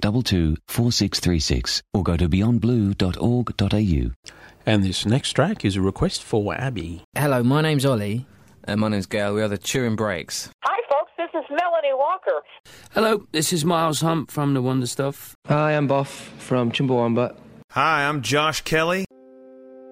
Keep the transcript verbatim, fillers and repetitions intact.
two two four six three six or go to beyond blue dot org dot a u. And this next track is a request for Abby. Hello, my name's Ollie. And my name's Gail. We are the Turin Breaks. Hi, folks. This is Melanie Walker. Hello, this is Miles Hump from The Wonder Stuff. Hi, I'm Boff from Chumbawamba. Hi, I'm Josh Kelly.